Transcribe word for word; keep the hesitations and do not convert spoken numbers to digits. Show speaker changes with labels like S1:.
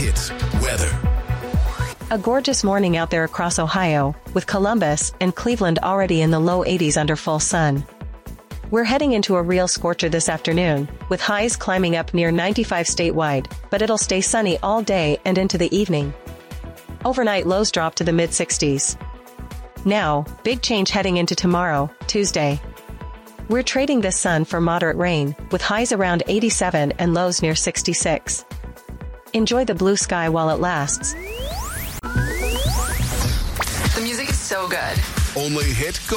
S1: Hits weather.
S2: A gorgeous morning out there across Ohio, with Columbus and Cleveland already in the low eighties under full sun. We're heading into a real scorcher this afternoon, with highs climbing up near ninety-five statewide, but it'll stay sunny all day and into the evening. Overnight lows drop to the mid-sixties. Now, big change heading into tomorrow, Tuesday. We're trading this sun for moderate rain, with highs around eighty-seven and lows near sixty-six. Enjoy the blue sky while it lasts.
S3: The music is so good.
S1: Only hit